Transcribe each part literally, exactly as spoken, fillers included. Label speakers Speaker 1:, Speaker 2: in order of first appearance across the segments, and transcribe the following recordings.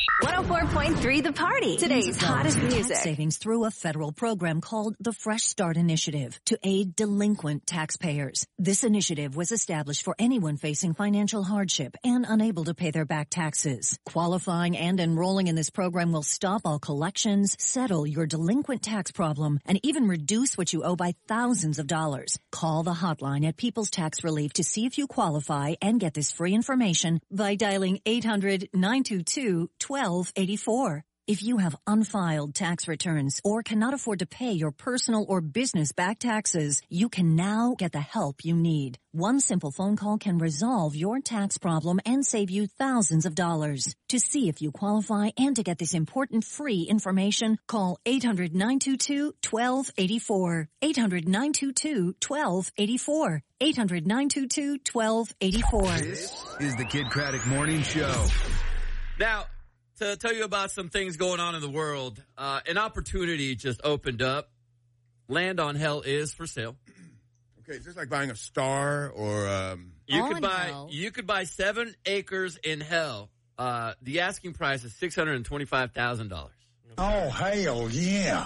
Speaker 1: one oh four point three The Party. Today's hottest music.
Speaker 2: Tax savings through a federal program called the Fresh Start Initiative to aid delinquent taxpayers. This initiative was established for anyone facing financial hardship and unable to pay their back taxes. Qualifying and enrolling in this program will stop all collections, settle your delinquent tax problem, and even reduce what you owe by thousands of dollars. Call the hotline at People's Tax Relief to see if you qualify and get this free information by dialing eight hundred, nine two two, twelve eighty-four. If you have unfiled tax returns or cannot afford to pay your personal or business back taxes, you can now get the help you need. One simple phone call can resolve your tax problem and save you thousands of dollars. To see if you qualify and to get this important free information, call eight hundred, nine two two, twelve eighty-four. eight hundred, nine two two, twelve eighty-four. eight hundred, nine two two, twelve eighty-four.
Speaker 3: This is the Kid Craddock Morning Show.
Speaker 4: Now, to tell you about some things going on in the world, uh, an opportunity just opened up. Land on Hell is for sale.
Speaker 5: Okay, is this like buying a star or um
Speaker 4: You
Speaker 2: On
Speaker 4: could buy
Speaker 2: Hell.
Speaker 4: you could buy seven acres in Hell. Uh, the asking price is six hundred and twenty-five thousand dollars.
Speaker 6: Oh, hell yeah.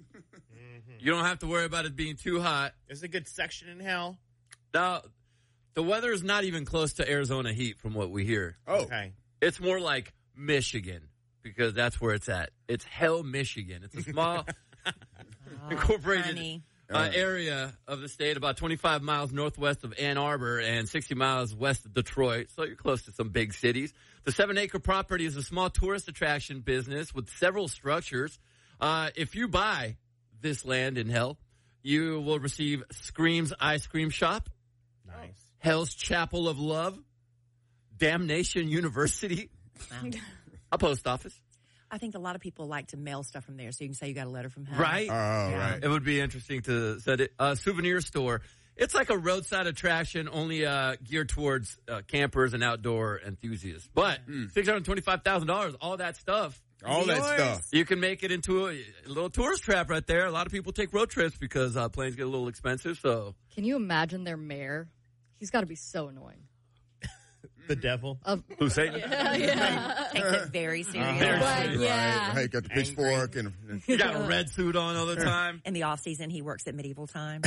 Speaker 4: You don't have to worry about it being too hot.
Speaker 7: There's a good section in Hell.
Speaker 4: Now, the weather is not even close to Arizona heat from what we hear.
Speaker 5: oh
Speaker 7: Okay.
Speaker 4: It's more like Michigan, because that's where it's at. It's Hell, Michigan. It's a small incorporated
Speaker 2: honey.
Speaker 4: uh, area of the state, about twenty-five miles northwest of Ann Arbor and sixty miles west of Detroit. So you're close to some big cities. The seven-acre property is a small tourist attraction business with several structures. Uh, if you buy this land in Hell, you will receive Scream's Ice Cream Shop,
Speaker 7: Nice.
Speaker 4: Hell's Chapel of Love, Damnation University, a post office.
Speaker 8: I think a lot of people like to mail stuff from there, so you can say you got a letter from hell.
Speaker 4: Right?
Speaker 5: oh
Speaker 8: Yeah.
Speaker 5: right.
Speaker 4: It would be interesting to set it. A souvenir store. It's like a roadside attraction, only uh, geared towards uh, campers and outdoor enthusiasts. But six hundred twenty-five thousand dollars, all that stuff.
Speaker 5: All that stuff.
Speaker 4: You can make it into a, a little tourist trap right there. A lot of people take road trips because uh, planes get a little expensive. So
Speaker 9: Can you imagine their mayor? He's got to be so annoying.
Speaker 7: The devil.
Speaker 9: Of,
Speaker 4: who's saying?
Speaker 8: Takes it very serious.
Speaker 4: Very
Speaker 9: But,
Speaker 4: serious.
Speaker 9: yeah.
Speaker 5: Right. Got the pitchfork and
Speaker 4: You got a red suit on all the time.
Speaker 8: In the off season, he works at medieval times.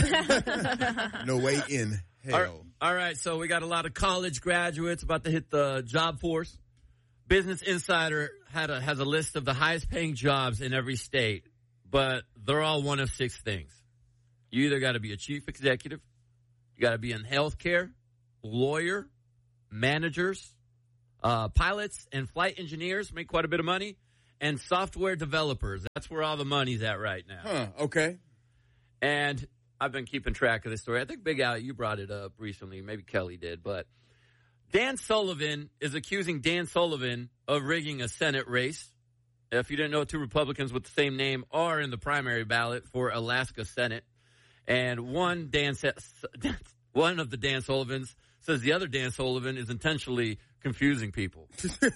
Speaker 5: no way in
Speaker 4: All right,
Speaker 5: hell.
Speaker 4: all right, so we got a lot of college graduates about to hit the job force. Business Insider had a, has a list of the highest paying jobs in every state, but they're all one of six things. You either got to be a chief executive, you got to be in healthcare, lawyer, managers, uh, pilots and flight engineers make quite a bit of money, and software developers. That's where all the money's at right now.
Speaker 5: Huh, okay.
Speaker 4: And I've been keeping track of this story. I think Big Al, you brought it up recently. Maybe Kelly did. But Dan Sullivan is accusing Dan Sullivan of rigging a Senate race. If you didn't know, two Republicans with the same name are in the primary ballot for Alaska Senate. And one Dan, one of the Dan Sullivans says the other Dan Sullivan is intentionally confusing people.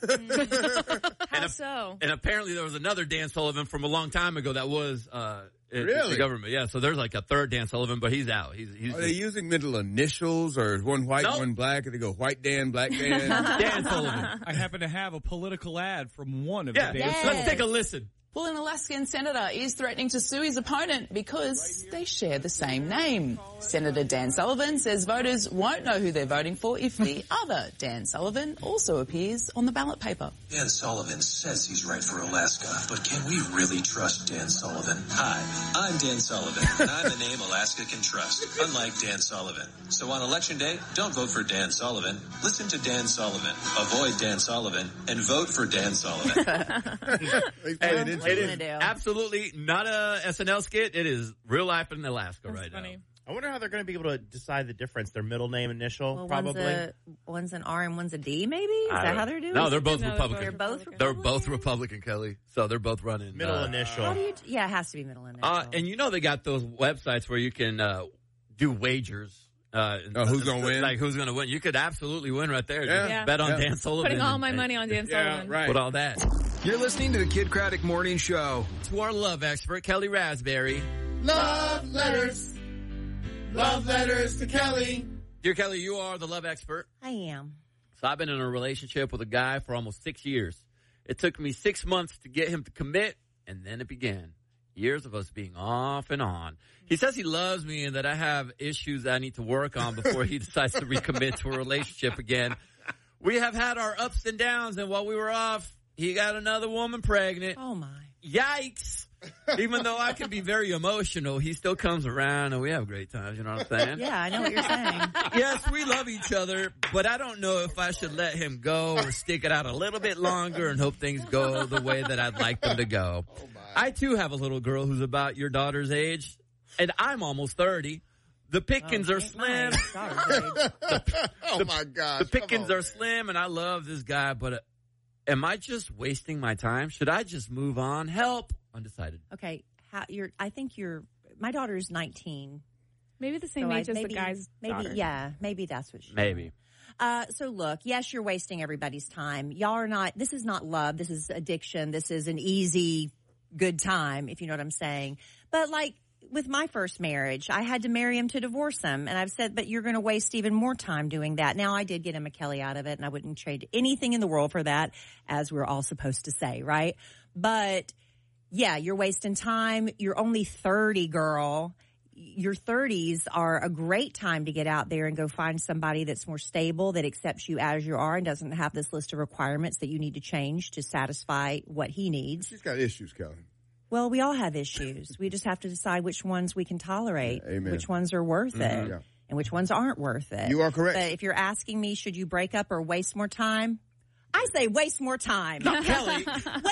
Speaker 9: how
Speaker 4: and,
Speaker 9: so?
Speaker 4: and apparently there was another Dan Sullivan from a long time ago that was uh, in
Speaker 5: Really?
Speaker 4: the government. Yeah, so there's like a third Dan Sullivan, but he's out. He's, he's
Speaker 5: Are they using middle initials or is one white,
Speaker 4: Nope.
Speaker 5: one black? And they go white Dan, black Dan?
Speaker 4: Dan Sullivan.
Speaker 10: I happen to have a political ad from one of
Speaker 4: Yeah,
Speaker 10: the Dan
Speaker 4: let's take a listen.
Speaker 11: Well, an Alaskan senator is threatening to sue his opponent because they share the same name. Senator Dan Sullivan says voters won't know who they're voting for if the other Dan Sullivan also appears on the ballot paper.
Speaker 12: Dan Sullivan says he's right for Alaska, but can we really trust Dan Sullivan? Hi, I'm Dan Sullivan, and I'm a name Alaska can trust, unlike Dan Sullivan. So on Election Day, don't vote for Dan Sullivan. Listen to Dan Sullivan, avoid Dan Sullivan, and vote for Dan Sullivan.
Speaker 4: And it is absolutely not a S N L skit. It is real life in Alaska right
Speaker 9: funny.
Speaker 4: now.
Speaker 7: I wonder how they're going to be able to decide the difference. Their middle name initial,
Speaker 8: Well,
Speaker 7: probably.
Speaker 8: One's, a, one's an R and one's a D, maybe? Is
Speaker 4: I
Speaker 8: that
Speaker 4: don't-
Speaker 8: how they're doing
Speaker 4: No,
Speaker 8: it?
Speaker 4: they're both
Speaker 9: No,
Speaker 4: Republican.
Speaker 8: They're both
Speaker 4: They're both Republican, Kelly. So they're both running.
Speaker 7: Middle
Speaker 4: uh,
Speaker 7: initial.
Speaker 8: How do you, yeah, it has to be middle initial.
Speaker 4: Uh, and you know they got those websites where you can uh, do wagers. Uh,
Speaker 5: Oh, who's gonna win?
Speaker 4: Like who's going to win? You could absolutely win right there.
Speaker 5: Yeah.
Speaker 4: Just
Speaker 9: Yeah.
Speaker 4: bet on
Speaker 5: Yeah.
Speaker 4: Dan Sullivan.
Speaker 9: Putting all
Speaker 4: and-
Speaker 9: my money on Dan
Speaker 5: yeah,
Speaker 9: Sullivan.
Speaker 5: right.
Speaker 4: Put all that.
Speaker 3: You're listening to the Kid Craddock Morning Show.
Speaker 4: To our love expert, Kelly Raspberry.
Speaker 5: Love letters. Love letters to Kelly.
Speaker 4: Dear Kelly, you are the love expert.
Speaker 8: I am.
Speaker 4: So I've been in a relationship with a guy for almost six years. It took me six months to get him to commit, and then it began. Years of us being off and on. He says he loves me and that I have issues that I need to work on before he decides to recommit to a relationship again. We have had our ups and downs, and while we were off, he got another woman pregnant.
Speaker 8: Oh, my.
Speaker 4: Yikes. Even though I can be very emotional, he still comes around, and we have great times, you know what I'm saying?
Speaker 8: Yeah, I know what you're saying.
Speaker 4: Yes, we love each other, but I don't know if I should let him go or stick it out a little bit longer and hope things go the way that I'd like them to go. I, too, have a little girl who's about your daughter's age, and I'm almost thirty. The pickings
Speaker 8: oh,
Speaker 4: are slim.
Speaker 5: the, oh, my gosh.
Speaker 4: The pickings
Speaker 5: on,
Speaker 4: are slim, and I love this guy, but uh, am I just wasting my time? Should I just move on? Help. Undecided.
Speaker 8: Okay. How, you're, I think you're, my daughter's nineteen.
Speaker 9: Maybe the same
Speaker 8: so
Speaker 9: age
Speaker 8: I,
Speaker 9: as
Speaker 8: maybe,
Speaker 9: the guy's
Speaker 8: maybe,
Speaker 9: daughter.
Speaker 8: Yeah, maybe that's what she
Speaker 4: Maybe.
Speaker 8: Uh, so look, yes, you're wasting everybody's time. Y'all are not, this is not love. This is addiction. This is an easy, good time, if you know what I'm saying. But like with my first marriage, I had to marry him to divorce him. And I've said, but you're going to waste even more time doing that. Now, I did get him a Kelly out of it, and I wouldn't trade anything in the world for that, as we're all supposed to say, right? But yeah, you're wasting time. You're only thirty, girl. Your thirties are a great time to get out there and go find somebody that's more stable, that accepts you as you are and doesn't have this list of requirements that you need to change to satisfy what he needs.
Speaker 5: She's got issues, Kelly.
Speaker 8: Well, we all have issues. We just have to decide which ones we can tolerate,
Speaker 5: Amen.
Speaker 8: Which ones are worth it,
Speaker 5: Mm-hmm. Yeah.
Speaker 8: and which ones aren't worth it.
Speaker 5: You are correct.
Speaker 8: But if you're asking me, should you break up or waste more time? I say waste more time.
Speaker 4: Not Kelly.
Speaker 8: Waste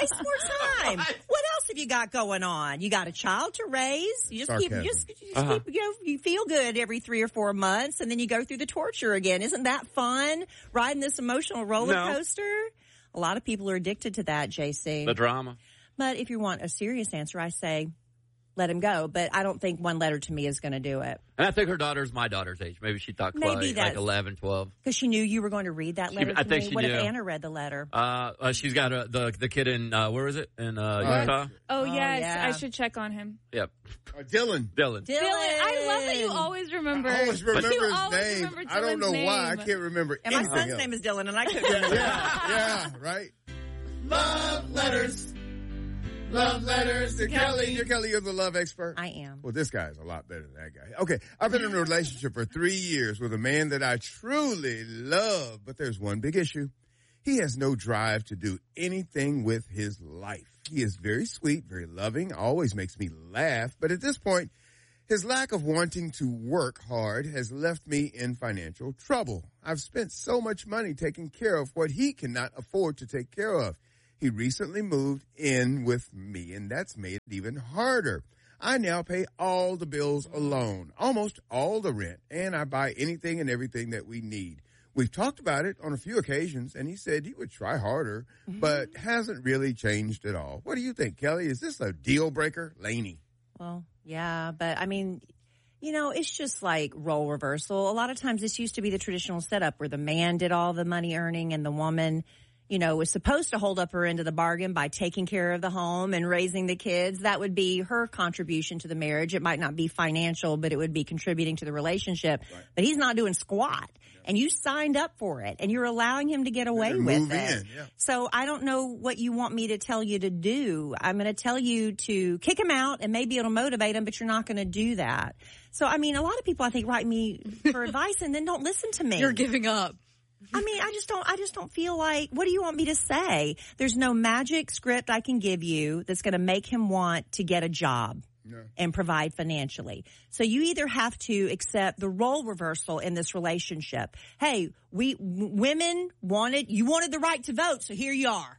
Speaker 8: more time. What else have you got going on? You got a child to raise. You just
Speaker 5: Sarcasm.
Speaker 8: keep, you just, you just
Speaker 4: Uh-huh.
Speaker 8: keep, you know, you feel good every three or four months, and then you go through the torture again. Isn't that fun? Riding this emotional roller
Speaker 4: No.
Speaker 8: coaster. A lot of people are addicted to that, J C.
Speaker 4: The drama.
Speaker 8: But if you want a serious answer, I say let him go. But I don't think one letter to me is going to do it.
Speaker 4: And I think her daughter's my daughter's age. Maybe she thought
Speaker 8: Maybe
Speaker 4: Chloe, like
Speaker 8: that's-
Speaker 4: eleven, twelve.
Speaker 8: Because she knew you were going to read that
Speaker 4: She-
Speaker 8: letter
Speaker 4: I
Speaker 8: to
Speaker 4: think
Speaker 8: me.
Speaker 4: she
Speaker 8: What if
Speaker 4: knew.
Speaker 8: Anna read the letter?
Speaker 4: Uh, uh, she's got a, the the kid in, uh, where is it? In uh,
Speaker 5: Uh,
Speaker 4: Utah?
Speaker 9: Oh,
Speaker 8: Oh,
Speaker 9: yes.
Speaker 8: yeah.
Speaker 9: I should check on him.
Speaker 4: Yep.
Speaker 5: Uh, Dylan.
Speaker 4: Dylan.
Speaker 8: Dylan.
Speaker 9: Dylan, I love that you always remember.
Speaker 5: I always remember
Speaker 9: you
Speaker 5: his
Speaker 9: always
Speaker 5: name.
Speaker 9: remember
Speaker 5: I don't know
Speaker 9: Dylan's
Speaker 5: why. I
Speaker 9: name.
Speaker 5: can't remember
Speaker 8: And my
Speaker 5: anything
Speaker 8: son's
Speaker 5: else.
Speaker 8: name is Dylan, and I couldn't remember.
Speaker 5: Yeah, yeah, right. Love letters. Love letters to Kelly. You're Kelly, you're the love expert.
Speaker 8: I am.
Speaker 5: Well, this guy's a lot better than that guy. Okay, I've been in a relationship for three years with a man that I truly love, but there's one big issue. He has no drive to do anything with his life. He is very sweet, very loving, always makes me laugh, but at this point, his lack of wanting to work hard has left me in financial trouble. I've spent so much money taking care of what he cannot afford to take care of. He recently moved in with me, and that's made it even harder. I now pay all the bills alone, almost all the rent, and I buy anything and everything that we need. We've talked about it on a few occasions, and he said he would try harder, but hasn't really changed at all. What do you think, Kelly? Is this a deal breaker? Lainey.
Speaker 8: Well, yeah, but I mean, you know, it's just like role reversal. A lot of times this used to be the traditional setup where the man did all the money earning and the woman, you know, was supposed to hold up her end of the bargain by taking care of the home and raising the kids. That would be her contribution to the marriage. It might not be financial, but it would be contributing to the relationship. Right. But he's not doing squat. And you signed up for it, and you're allowing him to get away with
Speaker 5: move
Speaker 8: it.
Speaker 5: in, yeah.
Speaker 8: So I don't know what you want me to tell you to do. I'm going to tell you to kick him out, and maybe it'll motivate him, but you're not going to do that. So, I mean, a lot of people, I think, write me for advice and then don't listen to me.
Speaker 9: You're giving up.
Speaker 8: I mean, I just don't, I just don't feel like, what do you want me to say? There's no magic script I can give you that's going to make him want to get a job. Yeah. And provide financially. So you either have to accept the role reversal in this relationship. Hey, we w- women wanted, you wanted the right to vote, so here you are.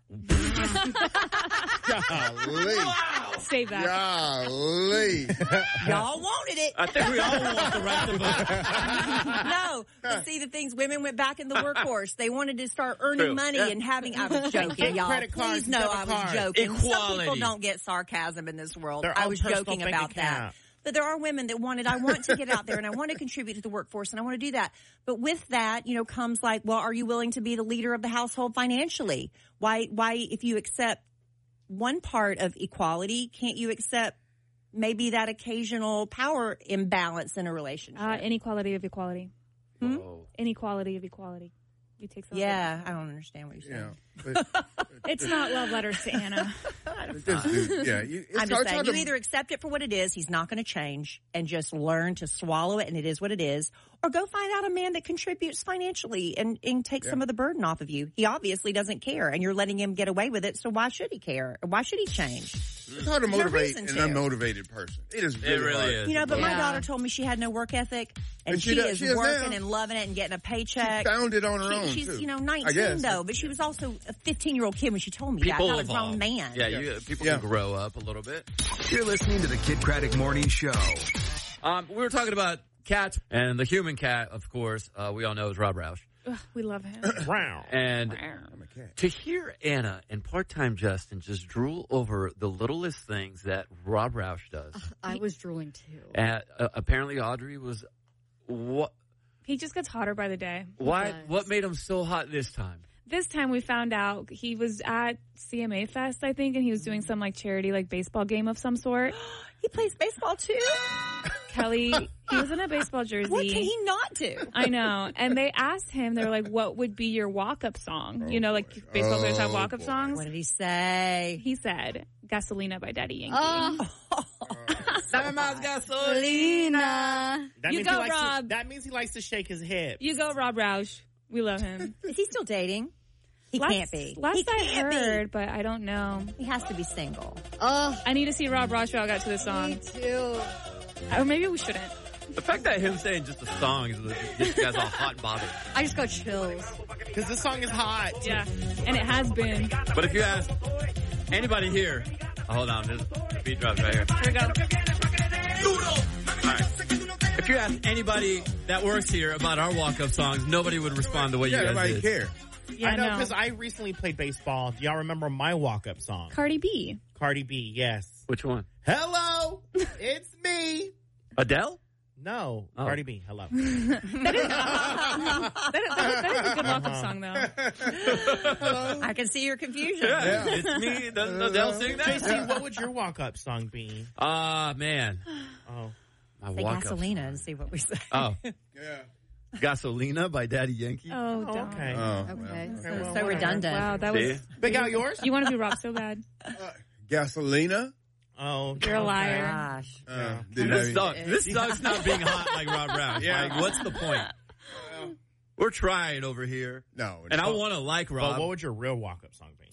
Speaker 5: Golly.
Speaker 9: Wow. Save that.
Speaker 5: Golly.
Speaker 8: Y'all wanted it.
Speaker 4: I think we all want the right to vote.
Speaker 8: No. But see, the things, women went back in the workforce. They wanted to start earning
Speaker 4: True.
Speaker 8: money
Speaker 4: Yeah.
Speaker 8: and having, I was joking, y'all.
Speaker 7: Credit cards,
Speaker 8: Please know
Speaker 7: debit
Speaker 8: I was
Speaker 7: cards.
Speaker 8: joking. Some
Speaker 4: Equality.
Speaker 8: people don't get sarcasm in this world.
Speaker 7: Their
Speaker 8: I
Speaker 7: own
Speaker 8: was
Speaker 7: personal
Speaker 8: joking
Speaker 7: bank
Speaker 8: about
Speaker 7: account.
Speaker 8: that. But there are women that wanted, I want to get out there and I want to contribute to the workforce and I want to do that. But with that, you know, comes like, well, are you willing to be the leader of the household financially? Why, why, if you accept one part of equality, can't you accept maybe that occasional power imbalance in a relationship?
Speaker 9: Uh, inequality of equality.
Speaker 8: Hmm?
Speaker 4: Whoa.
Speaker 9: Inequality of equality. You take some.
Speaker 8: Yeah, I don't understand what you're saying.
Speaker 5: Yeah, but
Speaker 13: It's not love letters to Anna.
Speaker 5: Just, dude, yeah, you, it's
Speaker 8: I'm
Speaker 5: hard-
Speaker 8: just
Speaker 5: it's
Speaker 8: saying,
Speaker 5: hard
Speaker 8: you
Speaker 5: to-
Speaker 8: either accept it for what it is, he's not going to change, and just learn to swallow it, and it is what it is, or go find out a man that contributes financially and, and takes
Speaker 5: Yeah.
Speaker 8: some of the burden off of you. He obviously doesn't care, and you're letting him get away with it, so why should he care? Why should he change?
Speaker 5: It's hard to
Speaker 8: No
Speaker 5: motivate
Speaker 8: reason
Speaker 5: an
Speaker 8: to.
Speaker 5: unmotivated person. It is really,
Speaker 4: It really
Speaker 5: hard.
Speaker 4: is.
Speaker 8: You know, but my
Speaker 13: Yeah.
Speaker 8: daughter told me she had no work ethic, and,
Speaker 5: And she
Speaker 8: she,
Speaker 5: does-
Speaker 8: is
Speaker 5: she does
Speaker 8: working
Speaker 5: now.
Speaker 8: and loving it and getting a paycheck.
Speaker 5: She found it on her
Speaker 8: She-
Speaker 5: own,
Speaker 8: She's,
Speaker 5: too.
Speaker 8: you know,
Speaker 5: I
Speaker 8: nineteen
Speaker 5: guess.
Speaker 8: though, but she was also a fifteen-year-old kid when she told me
Speaker 4: People
Speaker 8: that, not a
Speaker 4: evolve.
Speaker 8: grown man.
Speaker 4: Yeah, you, people
Speaker 5: Yeah.
Speaker 4: can grow up a little bit.
Speaker 3: You're listening to the Kid Craddock Morning Show.
Speaker 4: Um, we were talking about cats, and the human cat, of course, uh, we all know is Rob Roush.
Speaker 13: Ugh, we love him.
Speaker 4: And
Speaker 5: I'm a cat.
Speaker 4: to hear Anna and part-time Justin just drool over the littlest things that Rob Roush does.
Speaker 9: I was drooling too.
Speaker 4: And, uh, apparently Audrey was, what,
Speaker 13: He just gets hotter by the day.
Speaker 4: why,
Speaker 9: does.
Speaker 4: what made him so hot this time?
Speaker 13: This time we found out he was at C M A Fest, I think, and he was doing some like charity, like baseball game of some sort.
Speaker 8: He plays baseball too.
Speaker 13: Kelly, he was in a baseball jersey.
Speaker 8: What can he not do?
Speaker 13: I know. And they asked him, they were like, what would be your walk-up song? you know, like baseball players have
Speaker 5: Oh,
Speaker 13: walk-up
Speaker 5: boy.
Speaker 13: songs.
Speaker 8: What did he say?
Speaker 13: He said, Gasolina by Daddy Yankee.
Speaker 9: Oh, Lena.
Speaker 7: That
Speaker 13: You
Speaker 7: means
Speaker 13: go,
Speaker 7: he likes to-
Speaker 13: Rob.
Speaker 7: that means he likes to shake his hip.
Speaker 13: You go, Rob Roush. We love him.
Speaker 8: Is he still dating? He
Speaker 13: last,
Speaker 8: can't be.
Speaker 13: Last
Speaker 8: he
Speaker 13: I
Speaker 8: can't
Speaker 13: heard, but I don't know.
Speaker 8: be. He has to be single.
Speaker 9: Oh,
Speaker 13: I need to see Rob Roush while I got to the
Speaker 9: me
Speaker 13: song.
Speaker 9: too.
Speaker 13: Or maybe we shouldn't.
Speaker 4: The fact that him saying just the song is gets you guys all hot and bothered.
Speaker 9: I just got chills.
Speaker 7: Because this song is hot.
Speaker 13: Yeah. And it has been.
Speaker 4: But if you ask anybody here, oh, hold on, there's the beat drops right here.
Speaker 13: Here we go.
Speaker 4: All right. If you ask anybody that works here about our walk-up songs, nobody would respond the way
Speaker 5: Yeah,
Speaker 4: you guys
Speaker 5: nobody
Speaker 4: did.
Speaker 5: care.
Speaker 13: Yeah,
Speaker 7: I know,
Speaker 13: no.
Speaker 7: because I recently played baseball. Do y'all remember my walk-up song?
Speaker 13: Cardi B.
Speaker 7: Cardi B, yes.
Speaker 4: Which one?
Speaker 7: Hello, it's me.
Speaker 4: Adele?
Speaker 7: No,
Speaker 4: Oh.
Speaker 7: Cardi B, hello.
Speaker 13: That is, that, is, that is a good walk-up song, though.
Speaker 8: I can see your confusion.
Speaker 4: Yeah, it's me. Doesn't Adele sing that?
Speaker 7: J C, what would your walk-up song be?
Speaker 4: Ah, man.
Speaker 7: Oh.
Speaker 4: My
Speaker 8: Say
Speaker 4: walk-up
Speaker 8: Gasolina
Speaker 4: song.
Speaker 8: and see what we say.
Speaker 4: Oh,
Speaker 5: Yeah.
Speaker 4: Gasolina by Daddy Yankee.
Speaker 13: Oh,
Speaker 7: Oh,
Speaker 13: don't.
Speaker 7: okay.
Speaker 5: Oh,
Speaker 9: Okay.
Speaker 5: well.
Speaker 8: so,
Speaker 7: well,
Speaker 8: so
Speaker 7: whatever.
Speaker 8: redundant.
Speaker 13: Wow, that
Speaker 4: See?
Speaker 13: was...
Speaker 7: Big out yours?
Speaker 13: You want to be Rob so bad.
Speaker 5: Uh, Gasolina?
Speaker 7: Oh,
Speaker 13: You're a liar.
Speaker 8: Gosh.
Speaker 5: Uh, didn't
Speaker 4: This
Speaker 5: have-
Speaker 4: sucks. This sucks not being hot like Rob Roush.
Speaker 5: Yeah.
Speaker 4: Like, what's the point? We're trying over here.
Speaker 5: No.
Speaker 4: And I want to like Rob.
Speaker 7: But what would your real walk-up song be?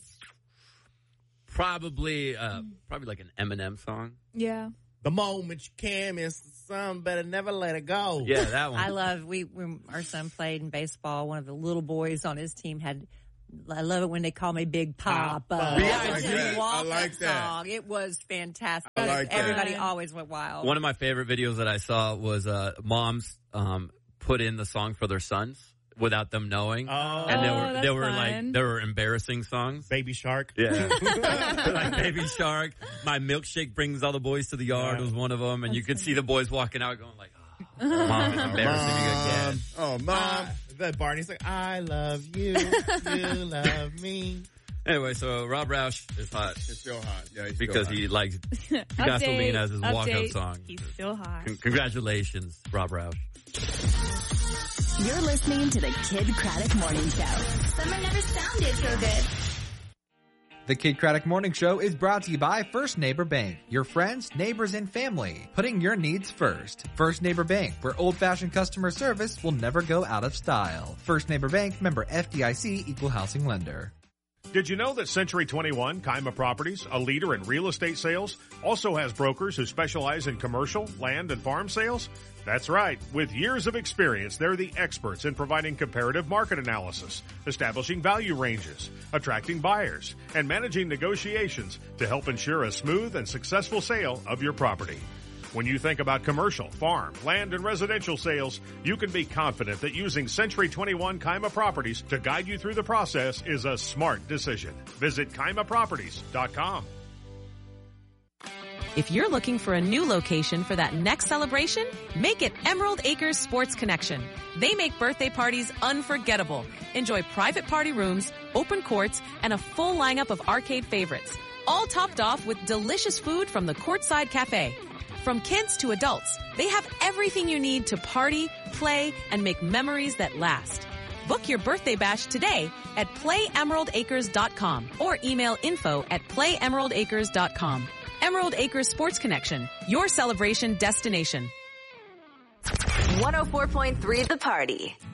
Speaker 4: Probably, uh, probably like an Eminem song.
Speaker 13: Yeah.
Speaker 7: The moment you can miss the sun, better never let it go.
Speaker 4: Yeah, that one.
Speaker 8: I love, we, when our son played in baseball, one of the little boys on his team had, I love it when they call me Big Papa.
Speaker 7: Papa.
Speaker 5: Yeah,
Speaker 8: That
Speaker 5: I
Speaker 8: was
Speaker 5: like
Speaker 8: his
Speaker 5: that. I
Speaker 8: walk-up
Speaker 5: like that.
Speaker 8: song. It was fantastic.
Speaker 5: I like that.
Speaker 8: Everybody always went wild.
Speaker 4: One of my favorite videos that I saw was uh, moms um, put in the song for their sons without them knowing,
Speaker 7: Oh.
Speaker 4: and they
Speaker 13: Oh,
Speaker 4: were
Speaker 13: that's
Speaker 4: they were
Speaker 13: fun.
Speaker 4: like they were embarrassing songs.
Speaker 7: Baby Shark.
Speaker 4: Yeah, like Baby Shark. My milkshake brings all the boys to the yard
Speaker 7: Yeah.
Speaker 4: was one of them, and you could see the boys walking out going like, oh, "Mom is embarrassing me again."
Speaker 5: Oh, mom.
Speaker 7: Ah, the Barney's like, I love you, you love me.
Speaker 4: Anyway, so Rob Roush is hot
Speaker 5: It's still hot. Yeah, he's
Speaker 4: because
Speaker 5: still
Speaker 4: he likes
Speaker 13: Update,
Speaker 4: Gasolina as his walk-up
Speaker 13: update.
Speaker 4: song.
Speaker 13: He's still hot.
Speaker 4: Con- congratulations, Rob Roush.
Speaker 1: You're listening to the Kid Craddock Morning Show. Summer never sounded so good.
Speaker 14: The Kid Craddock Morning Show is brought to you by First Neighbor Bank. Your friends, neighbors, and family. Putting your needs first. First Neighbor Bank, where old-fashioned customer service will never go out of style. First Neighbor Bank, member F D I C, equal housing lender.
Speaker 15: Did you know that Century twenty-one, Kaima Properties, a leader in real estate sales, also has brokers who specialize in commercial, land, and farm sales? That's right. With years of experience, they're the experts in providing comparative market analysis, establishing value ranges, attracting buyers, and managing negotiations to help ensure a smooth and successful sale of your property. When you think about commercial, farm, land, and residential sales, you can be confident that using Century twenty-one Kaima Properties to guide you through the process is a smart decision. Visit Kaima Properties dot com.
Speaker 16: If you're looking for a new location for that next celebration, make it Emerald Acres Sports Connection. They make birthday parties unforgettable. Enjoy private party rooms, open courts, and a full lineup of arcade favorites. All topped off with delicious food from the Courtside Cafe. From kids to adults, they have everything you need to party, play, and make memories that last. Book your birthday bash today at play emerald acres dot com or email info at play emerald acres dot com. Emerald Acres Sports Connection, your celebration destination.
Speaker 1: one oh four point three The Party.